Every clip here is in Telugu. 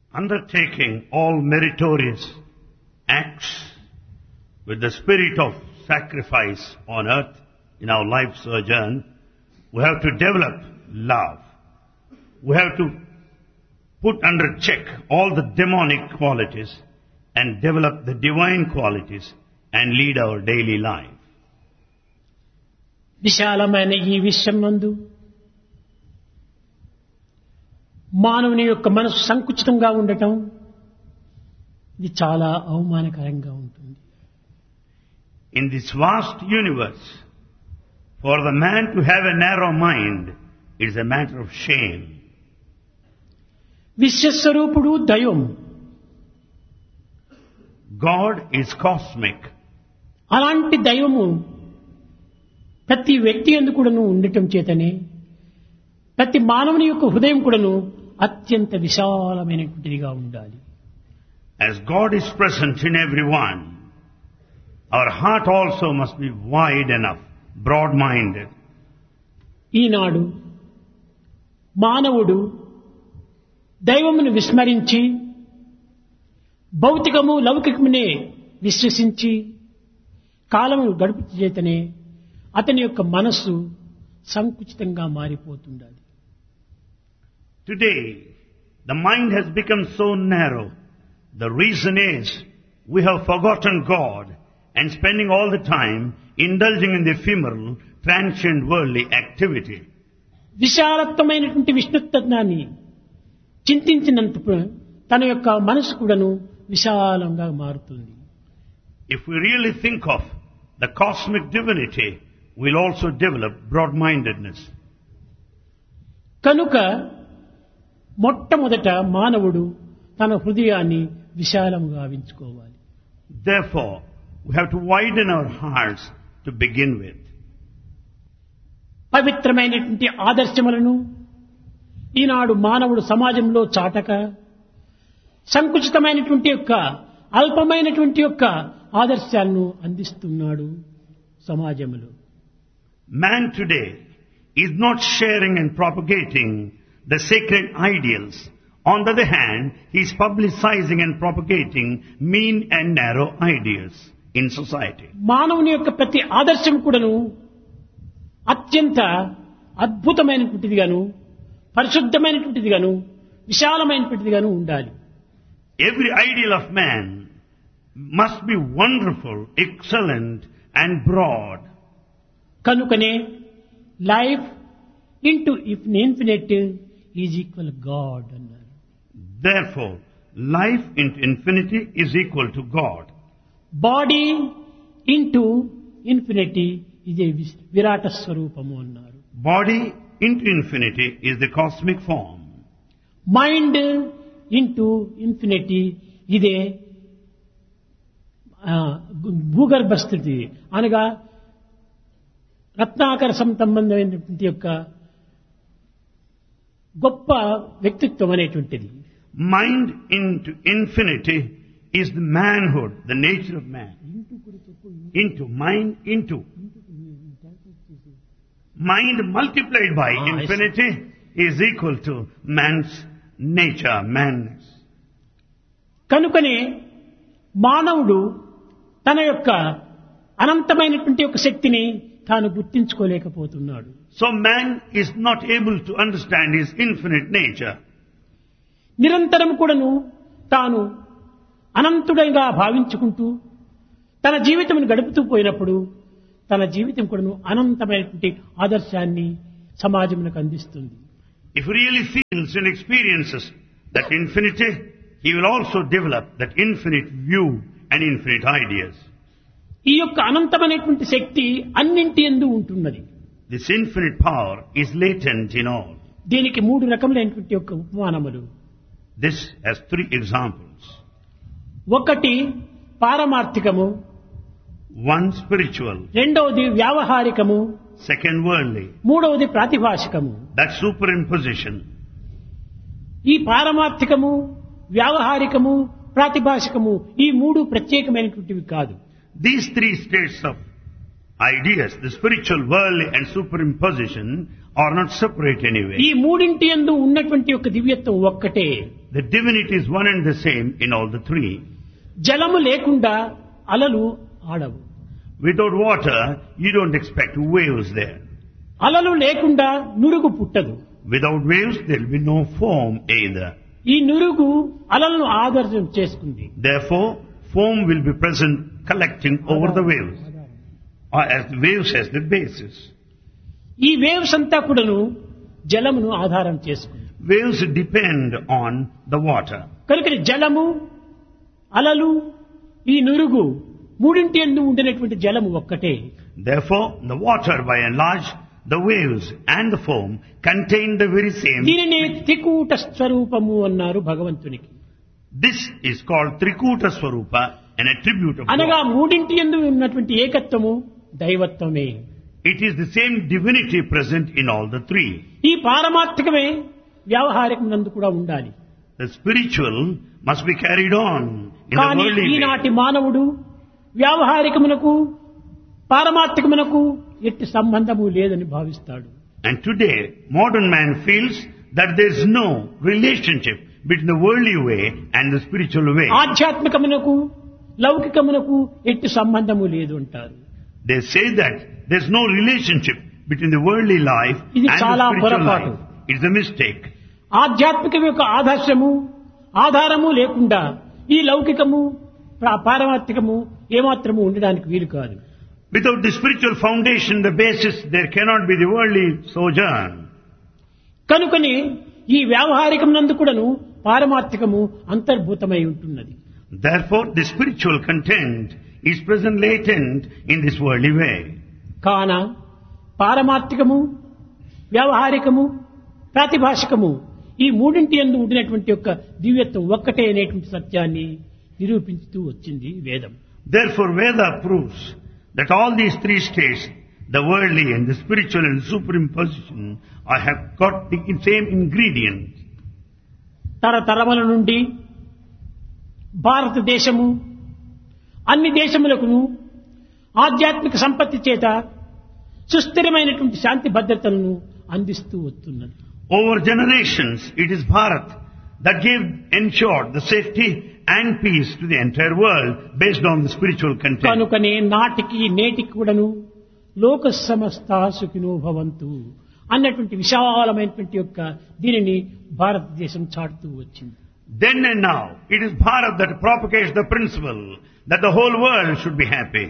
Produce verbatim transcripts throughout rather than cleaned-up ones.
undertaking all meritorious acts with the spirit of sacrifice on earth in our life sojourn, we have to develop love. We have to put under check all the demonic qualities and develop the divine qualities and lead our daily life. విశాలమైన ఈ విశ్వం నందు మానవుని యొక్క మనసు సంకుచితంగా ఉండటం ఇది చాలా అవమానకరంగా ఉంటుంది. In this vast universe, for the man to have a narrow mind is a matter of shame. విశ్వస్వరూపుడు దైవం. God is cosmic. అలాంటి దైవము ప్రతి వ్యక్తి యందు కూడాను ఉండటం చేతనే ప్రతి మానవుని యొక్క హృదయం కూడాను అత్యంత విశాలమైనటువంటిదిగా ఉండాలి. As God is present in everyone, our heart also must be wide enough, broad-minded. ఈనాడు మానవుడు దైవమును విస్మరించి భౌతికము లౌకికమునే విశ్వసించి కాలమును గడుపు చేతనే అతని యొక్క మనస్సు సంకుచితంగా మారిపోతుండాలి. Today, the mind has become so narrow. The reason is we have forgotten God and spending all the time indulging in the ephemeral, transient worldly activity. విశాలత్వమైనటువంటి విష్ణుత్వాన్ని చింతించినంత తన యొక్క మనసు కూడాను విశాలంగా మారుతుంది. If we really think of the cosmic divinity, we'll also develop broad-mindedness. కనుక మొట్టమొదట మానవుడు తన హృదయాన్ని విశాలంగా గావించుకోవాలి. Therefore, we have to widen our hearts to begin with. పవిత్రమైనటువంటి ఆదర్శములను ఈనాడు మానవుడు సమాజంలో చాటక సంకుచితమైనటువంటి యొక్క అల్పమైనటువంటి యొక్క ఆదర్శాలను అందిస్తున్నాడు సమాజంలో. Man today is not sharing and propagating the sacred ideals. On the other hand, he is publicizing and propagating mean and narrow ideas in society. మానవుని యొక్క ప్రతి ఆదర్శం కూడాను అత్యంత అద్భుతమైనటువంటిదిగాను పరిశుద్ధమైనటువంటిదిగాను విశాలమైనటువంటిదిగాను ఉండాలి. Every ideal of man must be wonderful, excellent and broad. కనుకనే life into infinite is equal God అన్నారు. Therefore, life into infinity is equal to God. Body into infinity ఇది విరాట స్వరూపము అన్నారు. Body into infinity is the cosmic form. Mind into infinity ఇదే భూగర్భ స్థితి అనగా రత్నాకర సంబంధమైనటువంటి యొక్క గొప్ప వ్యక్తిత్వం అనేటువంటిది. Mind into infinity is the manhood, the nature of man. Into, mind into. Mind multiplied by Ah, infinity is equal to man's nature, manness. కనుకనే మానవుడు తన యొక్క అనంతమైనటువంటి యొక్క శక్తిని తాను గుర్తించుకోలేకపోతున్నాడు. So man is not able to understand his infinite nature. నిరంతరం కూడాను తాను అనంతుడంగా భావించుకుంటూ తన జీవితం గడుపుతూ పోయినప్పుడు తన జీవితం కూడాను అనంతమైనటువంటి ఆదర్శాన్ని సమాజమునకు అందిస్తుంది. If he really feels and experiences that infinity, he will also develop that infinite view and infinite ideas. ఈ యొక్క అనంతమైనటువంటి శక్తి అన్నింటి యందు ఉంటున్నది. This infinite power is latent in all. దీనికి మూడు రకములైనటువంటి యొక్క ఉపమానములు. This has three examples. ఒకటి పారమార్థికము, One spiritual, రెండవది వ్యావహారికము, second worldly. మూడవది ప్రాతిభాషికము. That's superimposition. ఈ పారమార్థికము, వ్యావహారికము, ప్రాతిభాషికము ఈ మూడు ప్రత్యేకమైనటువంటివి కాదు. These three states of ideas, the spiritual, worldly and superimposition, are not separate anyway. ఈ మూడింటి యందు ఉన్నటువంటి యొక్క దివ్యత్వం ఒక్కటే. the divinity is one and the same in all the three. జలము లేకుండా అలలు ఆడవు. Without water, you don't expect waves there. అలలు లేకుండా నురుగు పుట్టదు. Without waves, there will be no foam either. ఈ నురుగు అలలను ఆధారం చేసుకుంది. Therefore, foam will be present collecting over the waves, or as the waves as the basis. ఈ వేవ్స్ అంతా కూడాను జలమును ఆధారం చేసుకుంది. Waves depend on the water. కనుక జలము, అలలు, ఈ నురుగు మూడింటి యందు ఉండినటువంటి జలము ఒక్కటే. Therefore, the water by and large, the waves and the foam contain the very same. దీనిని త్రికూట స్వరూపము అన్నారు భగవంతునికి. This is called Trikuta Swarupa, an attribute of అనగా God. మూడింటి యందు ఉన్నటువంటి ఏకత్వము దైవత్వమే. It is the same divinity present in all the three. ఈ పారమార్థికమే వ్యావహారికమునందు కూడా ఉండాలి. The spiritual must be carried on in the కానీ worldly way. ఈనాటి మానవుడు వ్యావహారికమునకు పారమార్థికమునకు ఎట్టి సంబంధము లేదని భావిస్తాడు. And today, modern man feels that there is no relationship between the worldly way and the spiritual way. ఆధ్యాత్మికమునకు లౌకికమునకు ఎట్టి సంబంధము లేదు అంటారు. They say that there is no relationship between the worldly life and ఇది the చాలా spiritual పొరపాటు. life. It's a mistake. ఆధ్యాత్మికం యొక్క ఆదర్శము ఆధారము లేకుండా ఈ లౌకికము ప్రా- పారమార్థికము ఏమాత్రము ఉండడానికి వీలు కాదు. Without the spiritual foundation, the basis, there cannot be the worldly sojourn. కనుకని ఈ వ్యావహారికమునందు కూడాను పారమార్థికము అంతర్భూతమై ఉంటున్నది. Therefore, the spiritual content is present latent in this worldly way. కాన పారమార్థికము వ్యావహారికము ప్రాతిభాషికము ఈ మూడింటి యందు ఉండినటువంటి యొక్క దివ్యత్వం ఒక్కటే అనేటువంటి సత్యాన్ని నిరూపిస్తూ వచ్చింది వేదం. Therefore, Veda proves that all these three states, the worldly and the spiritual and superimposition, I have got the same ingredient. తరతరముల నుండి భారతదేశము అన్ని దేశములకును ఆధ్యాత్మిక సంపత్తి చేత సుస్థిరమైనటువంటి శాంతి భద్రతలను అందిస్తూ వస్తున్నది. Over generations, it is Bharat that gave, ensured the safety and peace to the entire world based on the spiritual content. కనుకనే నాటికి నేటికి కూడాను లోక సమస్త సుఖినో భవంతు అన్నటువంటి విశాలమైనటువంటి యొక్క దీనిని భారతదేశం చాటుతూ వచ్చింది. Then and now, it is Bharat that propagates the principle that the whole world should be happy.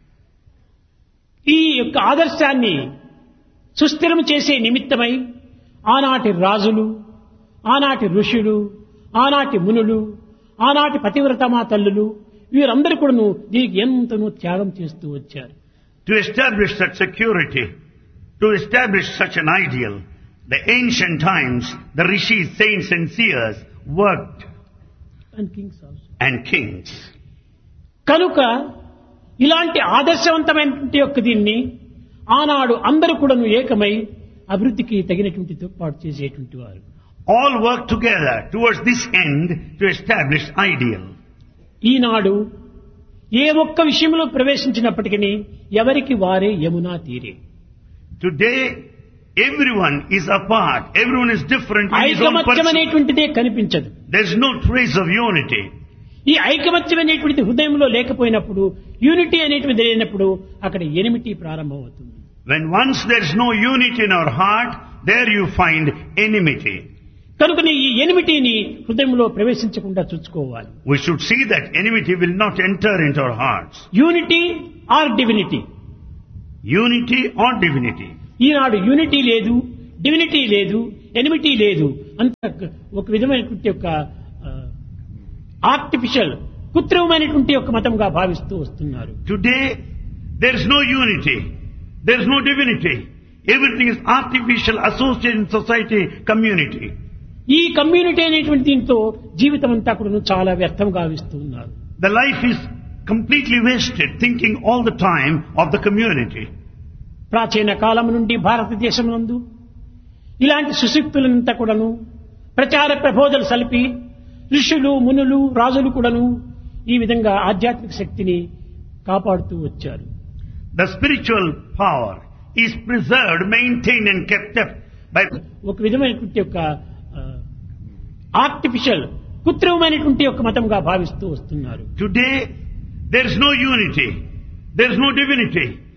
ఈ యొక్క ఆదర్శాన్ని సుస్థిరం చేసే నిమిత్తమై ఆనాటి రాజులు, ఆనాటి ఋషులు, ఆనాటి మునులు, ఆనాటి పతివ్రతమా తల్లులు వీరందరూ కూడాను దీనికి ఎంతనో త్యాగం చేస్తూ వచ్చారు. To establish such security, to establish such an ideal, the ancient times, the rishis, saints and seers worked, And kings also. and kings. కనుక ఇలాంటి ఆదర్శవంతమైనటువంటి యొక్క దీన్ని ఆనాడు అందరూ కూడాను ఏకమై అభివృద్ధికి తగినటువంటి తోడ్పాటు చేసేటువంటి వారు. All work together towards this end to establish ideal. ఈనాడు ఏ ఒక్క విషయంలో ప్రవేశించినప్పటికీ ఎవరికి వారే యమునా తీరే. Today, everyone is apart, everyone is different in his own ఐకమత్యం person. అనేటువంటిదే కనిపించదు. There is no trace of unity. ఈ ఐకమత్యం అనేటువంటిది హృదయంలో లేకపోయినప్పుడు, యూనిటీ అనేటువంటిది లేనప్పుడు అక్కడ ఎనిమిటీ ప్రారంభమవుతుంది. When once there is no unity in our heart, there you find enmity. కనుకనే ఈ ఎనిమిటీని హృదయంలో ప్రవేశించకుండా చూసుకోవాలి. We should see that enmity will not enter into our hearts. Unity are divinity. Unity or divinity. Eenadu unity లేదు, డివినిటీ లేదు, ఎనిమిటీ లేదు, అంత ఒక విధమైనటువంటి యొక్క ఆర్టిఫిషియల్ కృత్రిమమైనటువంటి యొక్క మతంగా భావిస్తూ వస్తున్నారు. Today, there is no unity. There is no divinity. Everything is artificial, associated in society, community. ఈ కమ్యూనిటీ అనేటువంటి దీంతో జీవితం అంతా కూడా చాలా వ్యర్థం గావిస్తూ ఉన్నారు. The life is completely wasted thinking all the time of the community. ప్రాచీన కాలం నుండి భారతదేశం నందు ఇలాంటి సుశక్తులంతా కూడాను ప్రచార ప్రబోధలు సలిపి ఋషులు, మునులు, రాజులు కూడాను ఈ విధంగా ఆధ్యాత్మిక శక్తిని కాపాడుతూ వచ్చారు. The spiritual power is preserved, maintained and kept up by ఒక విధమైనటువంటి యొక్క ఆర్టిఫిషియల్ కృత్రిమమైనటువంటి ఒక మతంగా భావిస్తూ వస్తున్నారు. Today, there is no unity. There is no divinity.